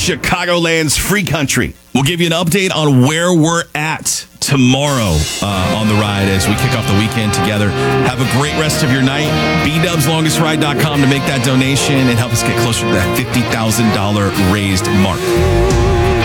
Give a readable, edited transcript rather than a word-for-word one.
Chicagoland's free country. We'll give you an update on where we're at tomorrow on the ride as we kick off the weekend together. Have a great rest of your night. BDubsLongestRide.com to make that donation and help us get closer to that $50,000 raised mark.